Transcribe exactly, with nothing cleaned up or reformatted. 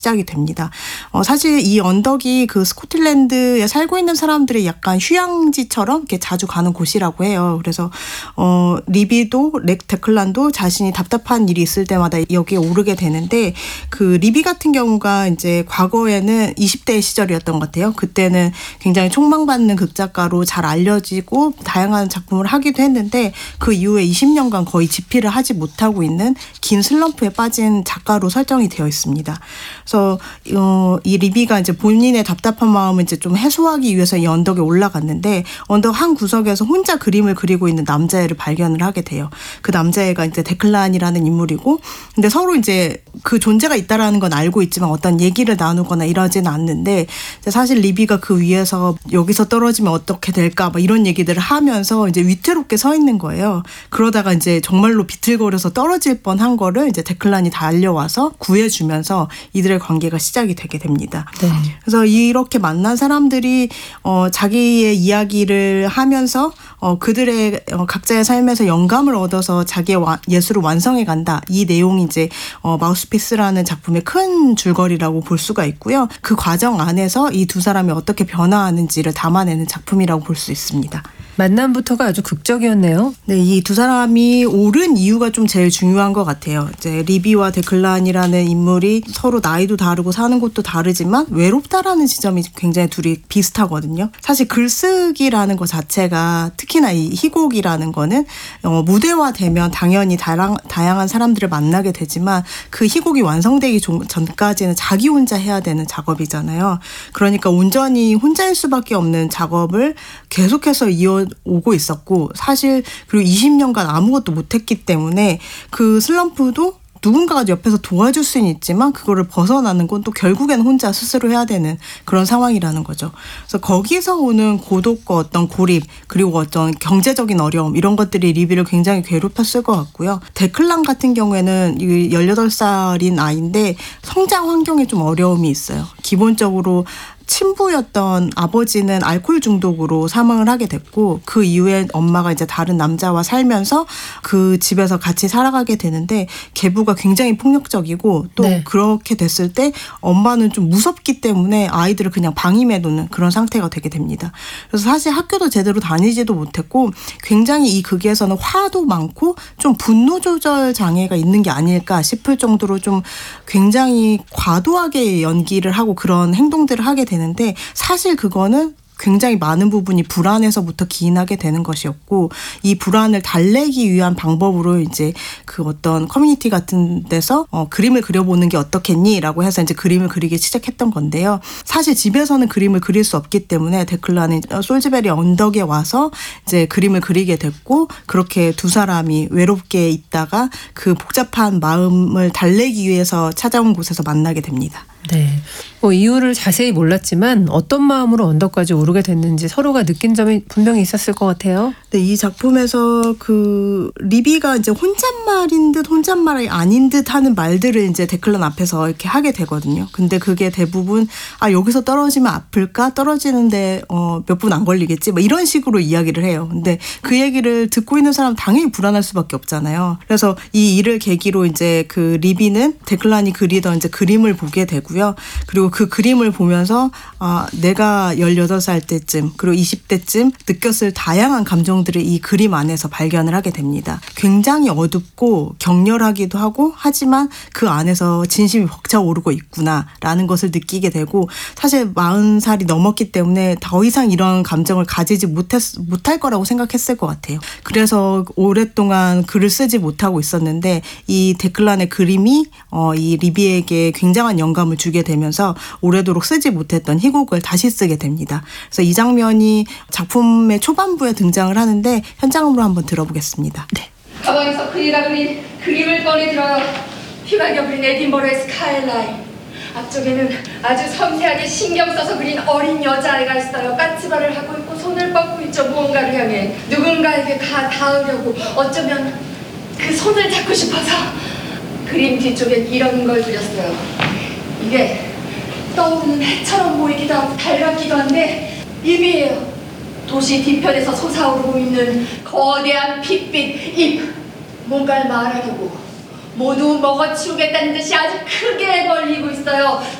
시작이 됩니다. 어, 사실 이 언덕이 그 스코틀랜드에 살고 있는 사람들의 약간 휴양지처럼 이렇게 자주 가는 곳이라고 해요. 그래서 어, 리비도 렉 데클란도 자신이 답답한 일이 있을 때마다 여기에 오르게 되는데, 그 리비 같은 경우가 이제 과거에는 이십 대 시절이었던 것 같아요. 그때는 굉장히 촉망받는 극작가로 잘 알려지고 다양한 작품을 하기도 했는데, 그 이후에 이십 년간 거의 집필을 하지 못하고 있는 긴 슬럼프에 빠진 작가로 설정이 되어 있습니다. 그래서 어, 이 리비가 이제 본인의 답답한 마음을 이제 좀 해소하기 위해서 이 언덕에 올라갔는데, 언덕 한 구석에서 혼자 그림을 그리고 있는 남자애를 발견을 하게 돼요. 그 남자애가 이제 데클란이라는 인물이고, 근데 서로 이제 그 존재가 있다라는 건 알고 있지만 어떤 얘기를 나누거나 이러지는 않는데, 사실 리비가 그 위에서 여기서 떨어지면 어떻게 될까 막 이런 얘기들을 하면서 이제 위태롭게 서 있는 거예요. 그러다가 이제 정말로 비틀거려서 떨어질 뻔한 거를 이제 데클란이 달려와서 구해주면서 이들의 관계가 시작이 되게 됩니다. 네. 그래서 이렇게 만난 사람들이 어, 자기의 이야기를 하면서 어, 그들의 어, 각자의 삶에서 영감을 얻어서 자기의 와, 예술을 완성해 간다. 이 내용이 이제 어, 마우스피스라는 작품의 큰 줄거리라고 볼 수가 있고요. 그 과정 안에서 이 두 사람이 어떻게 변화하는지를 담아내는 작품이라고 볼 수 있습니다. 만남부터가 아주 극적이었네요. 네, 이 두 사람이 오른 이유가 좀 제일 중요한 것 같아요. 이제 리비와 데클란이라는 인물이 서로 나이도 다르고 사는 곳도 다르지만 외롭다라는 지점이 굉장히 둘이 비슷하거든요. 사실 글쓰기라는 것 자체가, 특히나 이 희곡이라는 거는 어, 무대화되면 당연히 다양, 다양한 사람들을 만나게 되지만 그 희곡이 완성되기 전까지는 자기 혼자 해야 되는 작업이잖아요. 그러니까 온전히 혼자일 수밖에 없는 작업을 계속해서 이어 오고 있었고, 사실 그리고 이십 년간 아무것도 못했기 때문에 그 슬럼프도 누군가가 옆에서 도와줄 수는 있지만 그거를 벗어나는 건 또 결국엔 혼자 스스로 해야 되는 그런 상황이라는 거죠. 그래서 거기서 오는 고독과 어떤 고립, 그리고 어떤 경제적인 어려움, 이런 것들이 리비를 굉장히 괴롭혔을 것 같고요. 데클란 같은 경우에는 열여덟 살인 아이인데 성장 환경에 좀 어려움이 있어요. 기본적으로 친부였던 아버지는 알코올 중독으로 사망을 하게 됐고, 그 이후에 엄마가 이제 다른 남자와 살면서 그 집에서 같이 살아가게 되는데, 계부가 굉장히 폭력적이고 또 네. 그렇게 됐을 때 엄마는 좀 무섭기 때문에 아이들을 그냥 방임해 놓는 그런 상태가 되게 됩니다. 그래서 사실 학교도 제대로 다니지도 못했고, 굉장히 이 극에서는 화도 많고 좀 분노 조절 장애가 있는 게 아닐까 싶을 정도로 좀 굉장히 과도하게 연기를 하고 그런 행동들을 하게 되는 되는데, 사실 그거는 굉장히 많은 부분이 불안에서부터 기인하게 되는 것이었고, 이 불안을 달래기 위한 방법으로 이제 그 어떤 커뮤니티 같은 데서 어, 그림을 그려보는 게 어떻겠니라고 해서 이제 그림을 그리기 시작했던 건데요. 사실 집에서는 그림을 그릴 수 없기 때문에 데클란은 솔즈베리 언덕에 와서 이제 그림을 그리게 됐고, 그렇게 두 사람이 외롭게 있다가 그 복잡한 마음을 달래기 위해서 찾아온 곳에서 만나게 됩니다. 네. 뭐 이유를 자세히 몰랐지만 어떤 마음으로 언덕까지 오르게 됐는지 서로가 느낀 점이 분명히 있었을 것 같아요. 네, 이 작품에서 그 리비가 이제 혼잣말인 듯 혼잣말이 아닌 듯 하는 말들을 이제 데클란 앞에서 이렇게 하게 되거든요. 근데 그게 대부분 아 여기서 떨어지면 아플까? 떨어지는데 어, 몇 분 안 걸리겠지? 뭐 이런 식으로 이야기를 해요. 근데 그 얘기를 듣고 있는 사람 당연히 불안할 수밖에 없잖아요. 그래서 이 일을 계기로 이제 그 리비는 데클란이 그리던 이제 그림을 보게 되고, 그리고 그 그림을 보면서 아, 내가 열여덟 살 때쯤 그리고 이십 대쯤 느꼈을 다양한 감정들을 이 그림 안에서 발견을 하게 됩니다. 굉장히 어둡고 격렬하기도 하고, 하지만 그 안에서 진심이 벅차오르고 있구나라는 것을 느끼게 되고, 사실 마흔 살이 넘었기 때문에 더 이상 이런 감정을 가지지 못했, 못할 거라고 생각했을 것 같아요. 그래서 오랫동안 글을 쓰지 못하고 있었는데, 이 데클란의 그림이 어, 이 리비에게 굉장한 영감을 주게 되면서 오래도록 쓰지 못했던 희곡을 다시 쓰게 됩니다. 그래서 이 장면이 작품의 초반부에 등장을 하는데 현장음으로 한번 들어보겠습니다. 네. 가방에서 그리다 그린 그림을 꺼내들어요. 휘발겨 그린 에딘버러의 스카이라인. 앞쪽에는 아주 섬세하게 신경 써서 그린 어린 여자아이가 있어요. 까치발을 하고 있고 손을 뻗고 있죠. 무언가를 향해 누군가에게 가 닿으려고, 어쩌면 그 손을 잡고 싶어서. 그림 뒤쪽엔 이런 걸 그렸어요. 이게 떠오르는 해처럼 보이기도 하고 달갑기도 한데 입이에요. 도시 뒤편에서 솟아오르고 있는 거대한 핏빛 입. 뭔가를 말하려고, 모두 먹어치우겠다는 듯이 아주 크게 벌리고 있어요.